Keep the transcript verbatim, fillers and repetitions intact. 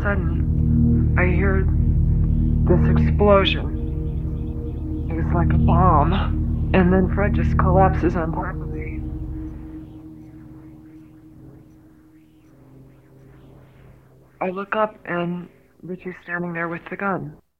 sudden, I hear this explosion. It was like a bomb. And then Fred just collapses on top of me. I look up and Richie's standing there with the gun.